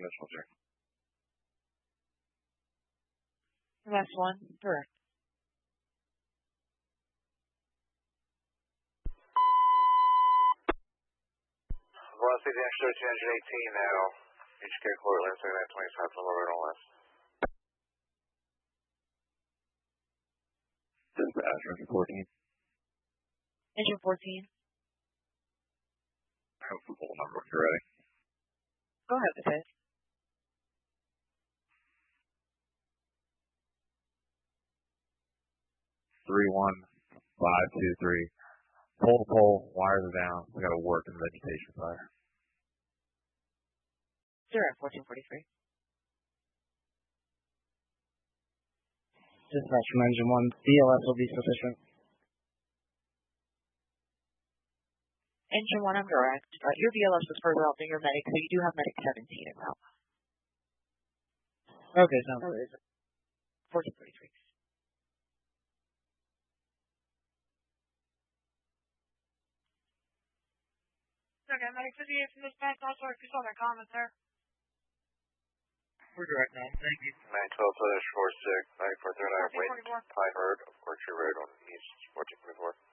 Initial check. Last one, correct. Velocity dash 1318 now. HK Cortland, 7925 from over and west. Dispatch, engine 14. Engine 14. I have the full number if you're ready. Go ahead with it. Three one 523. Pole to pole, wires are down. We got to work in the vegetation fire. Direct 1443. Dispatch from engine 1. BLS will be sufficient. Engine 1, I'm direct. Your BLS was further out than your medic, so you do have medic 17 en route. Okay, sounds good. 1443. Okay, medic 58 from dispatch. Also, if you saw that comment there. We're direct now. Thank you. 912 46, 9439 Wayne 1444. Pine Road, Orchard Road on East 1444.